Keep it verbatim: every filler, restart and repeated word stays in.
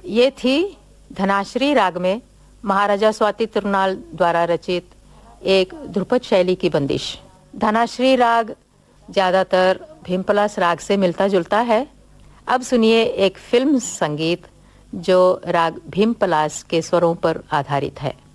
ये थी धनाश्री राग में महाराजा स्वाति तिरुनाल द्वारा रचित एक ध्रुपद शैली की बंदिश। धनाश्री राग ज़्यादातर भीमपलास राग से मिलता जुलता है। अब सुनिए एक फिल्म संगीत जो राग भीमपलास के स्वरों पर आधारित है।